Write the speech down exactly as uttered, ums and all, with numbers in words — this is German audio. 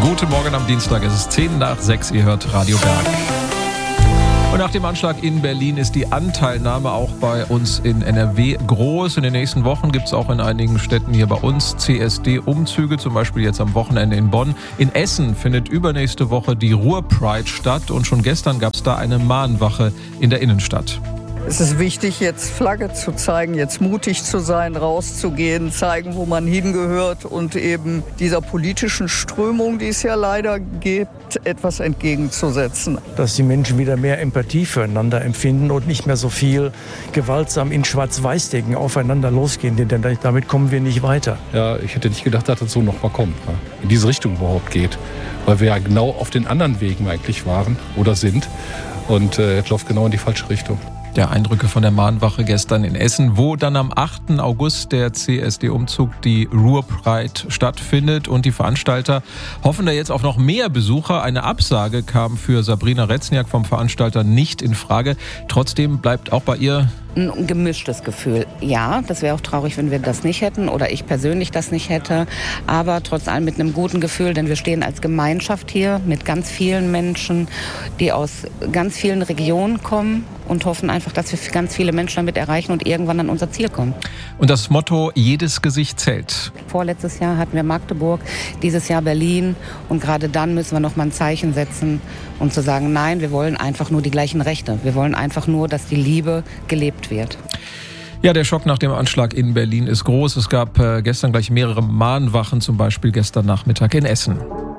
Guten Morgen am Dienstag, es ist zehn nach sechs, ihr hört Radio Berg. Und nach dem Anschlag in Berlin ist die Anteilnahme auch bei uns in N R W groß. In den nächsten Wochen gibt es auch in einigen Städten hier bei uns C S D-Umzüge, zum Beispiel jetzt am Wochenende in Bonn. In Essen findet übernächste Woche die Ruhr-Pride statt und schon gestern gab es da eine Mahnwache in der Innenstadt. Es ist wichtig, jetzt Flagge zu zeigen, jetzt mutig zu sein, rauszugehen, zeigen, wo man hingehört und eben dieser politischen Strömung, die es ja leider gibt, etwas entgegenzusetzen. Dass die Menschen wieder mehr Empathie füreinander empfinden und nicht mehr so viel gewaltsam in Schwarz-Weiß-Denken aufeinander losgehen, denn damit kommen wir nicht weiter. Ja, ich hätte nicht gedacht, dass das so noch mal kommt, in diese Richtung überhaupt geht, weil wir ja genau auf den anderen Wegen eigentlich waren oder sind und äh, es läuft genau in die falsche Richtung. Ja, Eindrücke von der Mahnwache gestern in Essen, wo dann am achten August der C S D-Umzug, die Ruhr-Pride, stattfindet. Und die Veranstalter hoffen da jetzt auf noch mehr Besucher. Eine Absage kam für Sabrina Rezniak vom Veranstalter nicht in Frage. Trotzdem bleibt auch bei ihr ein gemischtes Gefühl. Ja, das wäre auch traurig, wenn wir das nicht hätten oder ich persönlich das nicht hätte. Aber trotz allem mit einem guten Gefühl, denn wir stehen als Gemeinschaft hier mit ganz vielen Menschen, die aus ganz vielen Regionen kommen und hoffen einfach, dass wir ganz viele Menschen damit erreichen und irgendwann an unser Ziel kommen. Und das Motto, jedes Gesicht zählt. Vorletztes Jahr hatten wir Magdeburg, dieses Jahr Berlin. Und gerade dann müssen wir noch mal ein Zeichen setzen und zu sagen, nein, wir wollen einfach nur die gleichen Rechte. Wir wollen einfach nur, dass die Liebe gelebt wird. Ja, der Schock nach dem Anschlag in Berlin ist groß. Es gab äh, gestern gleich mehrere Mahnwachen, zum Beispiel gestern Nachmittag in Essen.